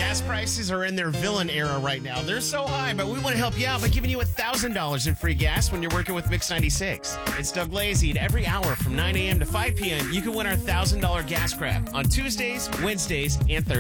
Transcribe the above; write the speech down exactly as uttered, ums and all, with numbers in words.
Gas prices are in their villain era right now. They're so high, but we want to help you out by giving you one thousand dollars in free gas when you're working with Mix ninety-six. It's Doug Lazy, and every hour from nine a.m. to five p.m., you can win our one thousand dollars gas grab on Tuesdays, Wednesdays, and Thursdays.